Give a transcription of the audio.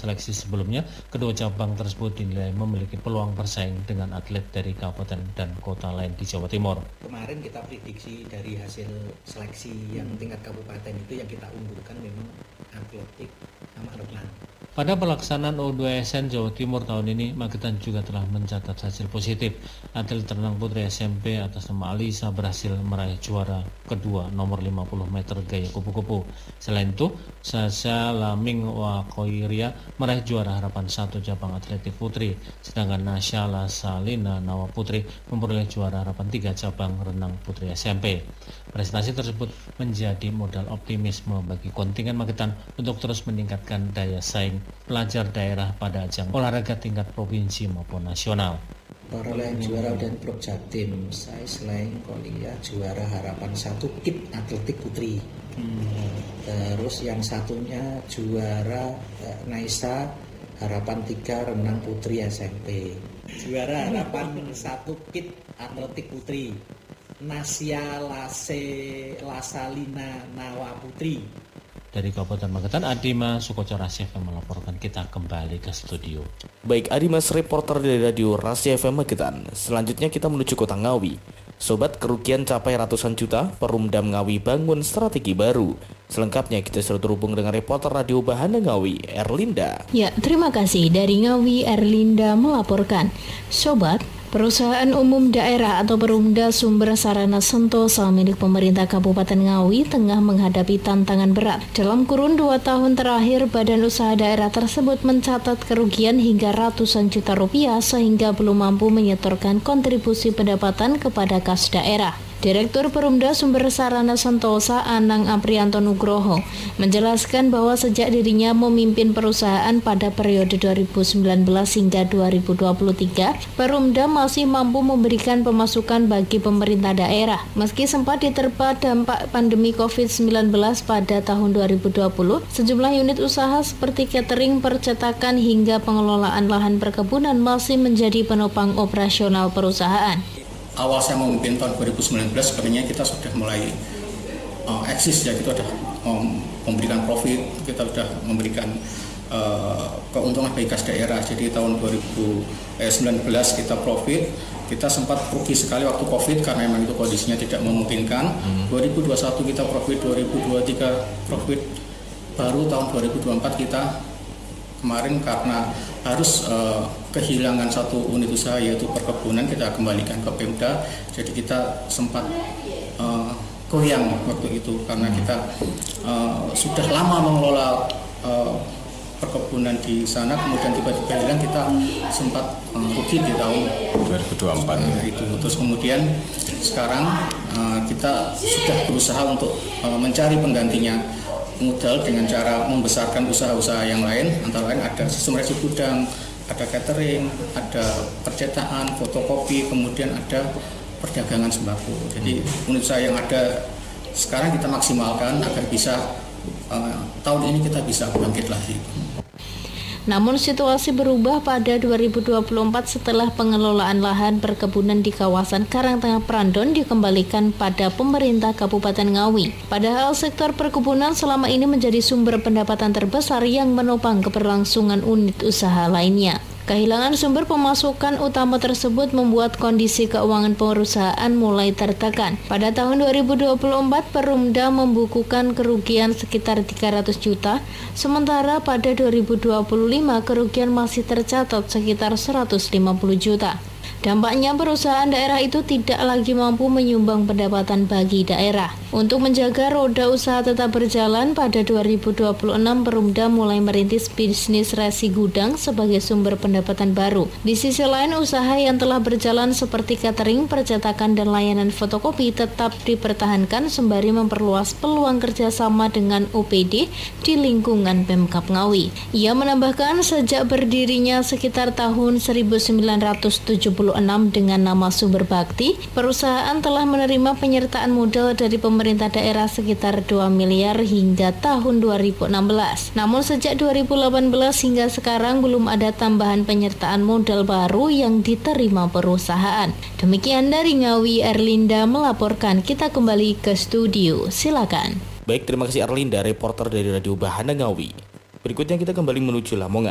seleksi sebelumnya, kedua cabang tersebut dinilai memiliki peluang bersaing dengan atlet dari kabupaten dan kota lain di Jawa Timur. Kemarin kita prediksi dari hasil seleksi yang tingkat kabupaten itu yang kita unggulkan memang atletik sama renang. Pada pelaksanaan U2SN Jawa Timur tahun ini, Magetan juga telah mencatat hasil positif. Atlet renang putri SMP atas nama Alisa berhasil meraih juara kedua nomor 50 meter gaya kupu-kupu. Selain itu, Sasha Laming Wakoiria meraih juara harapan 1 cabang atletik putri, sedangkan Nasya Lasalina Nawa Putri memperoleh juara harapan 3 cabang renang putri SMP. Prestasi tersebut menjadi modal optimisme bagi kontingen Magetan untuk terus meningkatkan daya saing pelajar daerah pada ajang olahraga tingkat provinsi maupun nasional. Perolehan juara dan Prok Jatim, saya selain Kolia juara harapan 1 KIT atletik putri. Terus yang satunya juara Naisa harapan 3 renang putri SMP. Juara harapan 1 KIT atletik putri Nasya Lasalina Nawa Putri. Dari Kabupaten Magetan, Adima Sukoco Rasya FM melaporkan. Kita kembali ke studio. Baik, Adimas, reporter dari Radio Rasya FM Magetan. Selanjutnya kita menuju Kota Ngawi. Sobat, kerugian capai ratusan juta, Perumdam Ngawi bangun strategi baru. Selengkapnya kita sudah terhubung dengan reporter Radio Bahana Ngawi, Erlinda. Ya, terima kasih. Dari Ngawi, Erlinda melaporkan. Sobat, Perusahaan Umum Daerah atau Perumda Sumber Sarana Sentosa milik pemerintah Kabupaten Ngawi tengah menghadapi tantangan berat. Dalam kurun 2 tahun terakhir, badan usaha daerah tersebut mencatat kerugian hingga ratusan juta rupiah sehingga belum mampu menyetorkan kontribusi pendapatan kepada kas daerah. Direktur Perumda Sumber Sarana Sentosa Anang Aprianto Nugroho menjelaskan bahwa sejak dirinya memimpin perusahaan pada periode 2019 hingga 2023, Perumda masih mampu memberikan pemasukan bagi pemerintah daerah. Meski sempat diterpa dampak pandemi COVID-19 pada tahun 2020, sejumlah unit usaha seperti catering, percetakan hingga pengelolaan lahan perkebunan masih menjadi penopang operasional perusahaan. Awal saya memimpin tahun 2019 sebenarnya kita sudah mulai eksis ya, kita sudah memberikan profit, kita sudah memberikan keuntungan bagi kas daerah. Jadi tahun 2019 kita profit, kita sempat rugi sekali waktu COVID karena memang itu kondisinya tidak memungkinkan. 2021 kita profit, 2023 profit, baru tahun 2024 kita kemarin karena harus kehilangan 1 unit usaha yaitu perkebunan, kita kembalikan ke Pemda. Jadi kita sempat goyang waktu itu karena kita sudah lama mengelola perkebunan di sana, kemudian tiba-tiba hilang, kita sempat rugi di tahun 2024 itu. Terus kemudian sekarang kita sudah berusaha untuk mencari penggantinya modal dengan cara membesarkan usaha-usaha yang lain, antara lain ada sistem resi gudang, ada catering, ada percetakan, fotokopi, kemudian ada perdagangan sembako. Jadi unit usaha yang ada sekarang kita maksimalkan agar bisa tahun ini kita bisa bangkit lagi. Namun situasi berubah pada 2024 setelah pengelolaan lahan perkebunan di kawasan Karangtengah Prandon dikembalikan pada pemerintah Kabupaten Ngawi. Padahal sektor perkebunan selama ini menjadi sumber pendapatan terbesar yang menopang keberlangsungan unit usaha lainnya. Kehilangan sumber pemasukan utama tersebut membuat kondisi keuangan perusahaan mulai tertekan. Pada tahun 2024, Perumda membukukan kerugian sekitar 300 juta, sementara pada 2025 kerugian masih tercatat sekitar 150 juta. Dampaknya perusahaan daerah itu tidak lagi mampu menyumbang pendapatan bagi daerah. Untuk menjaga roda usaha tetap berjalan, pada 2026 Perumda mulai merintis bisnis resi gudang sebagai sumber pendapatan baru. Di sisi lain, usaha yang telah berjalan seperti catering, percetakan, dan layanan fotokopi tetap dipertahankan sembari memperluas peluang kerjasama dengan OPD di lingkungan Pemkab Ngawi. Ia menambahkan sejak berdirinya sekitar tahun 1976 dengan nama Sumber Bakti, perusahaan telah menerima penyertaan modal dari pemerintah daerah sekitar 2 miliar hingga tahun 2016. Namun sejak 2018 hingga sekarang belum ada tambahan penyertaan modal baru yang diterima perusahaan. Demikian dari Ngawi, Erlinda melaporkan. Kita kembali ke studio, silakan. Baik, terima kasih Erlinda, reporter dari Radio Bahana Ngawi. Berikutnya kita kembali menuju Lamongan.